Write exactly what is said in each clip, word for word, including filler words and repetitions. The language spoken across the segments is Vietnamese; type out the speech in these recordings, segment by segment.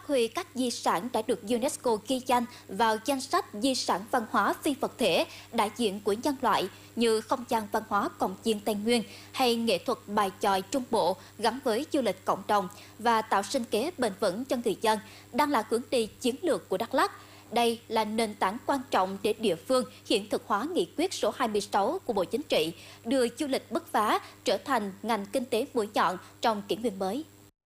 huy các di sản đã được UNESCO ghi danh vào danh sách di sản văn hóa phi vật thể đại diện của nhân loại như không gian văn hóa cồng chiêng Tây Nguyên hay nghệ thuật bài chòi Trung Bộ gắn với du lịch cộng đồng và tạo sinh kế bền vững cho người dân đang là hướng đi chiến lược của Đắk Lắk. Đây là nền tảng quan trọng để địa phương hiện thực hóa nghị quyết số hai mươi sáu của Bộ Chính trị, đưa du lịch bứt phá trở thành ngành kinh tế mũi nhọn trong kỷ nguyên mới.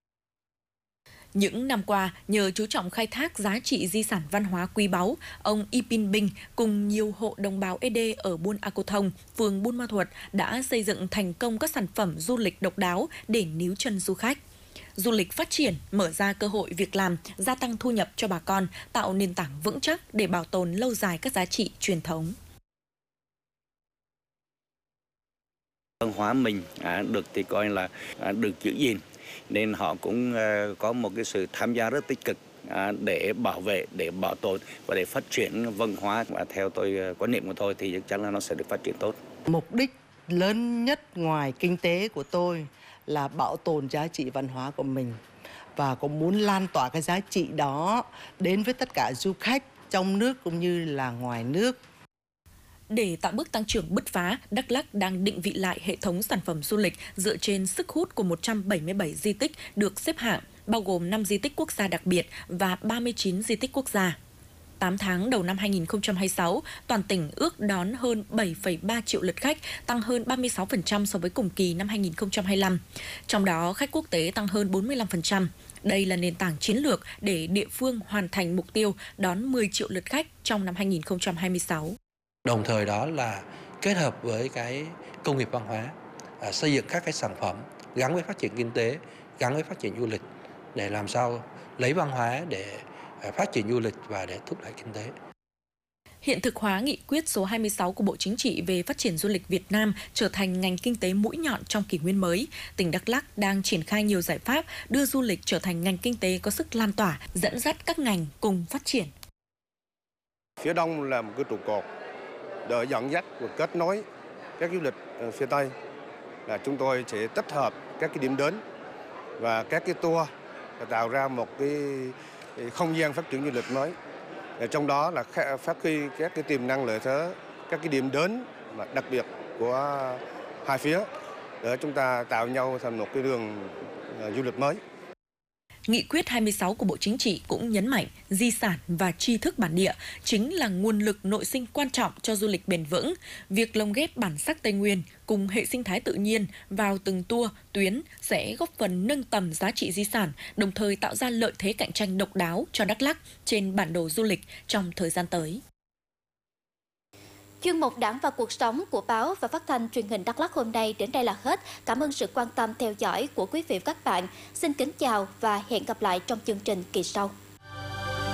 Những năm qua, nhờ chú trọng khai thác giá trị di sản văn hóa quý báu, ông Ipin Binh cùng nhiều hộ đồng bào Ê Đê ở Buôn A Cô Thông, phường Buôn Ma Thuột đã xây dựng thành công các sản phẩm du lịch độc đáo để níu chân du khách. Du lịch phát triển, mở ra cơ hội việc làm, gia tăng thu nhập cho bà con, tạo nền tảng vững chắc để bảo tồn lâu dài các giá trị truyền thống. Văn hóa mình à, được thì coi là à, được giữ gìn, nên họ cũng à, có một cái sự tham gia rất tích cực à, để bảo vệ, để bảo tồn và để phát triển văn hóa. Và theo tôi quan niệm của tôi thì chắc chắn là nó sẽ được phát triển tốt. Mục đích lớn nhất ngoài kinh tế của tôi là bảo tồn giá trị văn hóa của mình và cũng muốn lan tỏa cái giá trị đó đến với tất cả du khách trong nước cũng như là ngoài nước. Để tạo bước tăng trưởng bứt phá, Đắk Lắk đang định vị lại hệ thống sản phẩm du lịch dựa trên sức hút của một trăm bảy mươi bảy di tích được xếp hạng, bao gồm năm di tích quốc gia đặc biệt và ba mươi chín di tích quốc gia. tám tháng đầu năm hai nghìn không trăm hai mươi sáu, toàn tỉnh ước đón hơn bảy phẩy ba triệu lượt khách, tăng hơn ba mươi sáu phần trăm so với cùng kỳ năm hai nghìn không trăm hai mươi lăm. Trong đó, khách quốc tế tăng hơn bốn mươi lăm phần trăm. Đây là nền tảng chiến lược để địa phương hoàn thành mục tiêu đón mười triệu lượt khách trong năm hai nghìn không trăm hai mươi sáu. Đồng thời đó là kết hợp với cái công nghiệp văn hóa, à, xây dựng các cái sản phẩm gắn với phát triển kinh tế, gắn với phát triển du lịch để làm sao lấy văn hóa để phát triển du lịch và để thúc đẩy kinh tế. Hiện thực hóa nghị quyết số hai mươi sáu của Bộ Chính trị về phát triển du lịch Việt Nam trở thành ngành kinh tế mũi nhọn trong kỷ nguyên mới, tỉnh Đắk Lắk đang triển khai nhiều giải pháp đưa du lịch trở thành ngành kinh tế có sức lan tỏa, dẫn dắt các ngành cùng phát triển. Phía Đông là một cái trụ cột để dẫn dắt và kết nối các du lịch phía Tây, là chúng tôi sẽ tích hợp các cái điểm đến và các cái tour để tạo ra một cái không gian phát triển du lịch mới. Trong đó là phát huy các cái tiềm năng lợi thế, các cái điểm đến mà đặc biệt của hai phía để chúng ta tạo nhau thành một cái đường du lịch mới. Nghị quyết hai mươi sáu của Bộ Chính trị cũng nhấn mạnh di sản và tri thức bản địa chính là nguồn lực nội sinh quan trọng cho du lịch bền vững. Việc lồng ghép bản sắc Tây Nguyên cùng hệ sinh thái tự nhiên vào từng tour, tuyến sẽ góp phần nâng tầm giá trị di sản, đồng thời tạo ra lợi thế cạnh tranh độc đáo cho Đắk Lắk trên bản đồ du lịch trong thời gian tới. Chuyên mục Đảng và Cuộc sống của báo và phát thanh truyền hình Đắk Lắk hôm nay đến đây là hết. Cảm ơn sự quan tâm theo dõi của quý vị và các bạn. Xin kính chào và hẹn gặp lại trong chương trình kỳ sau.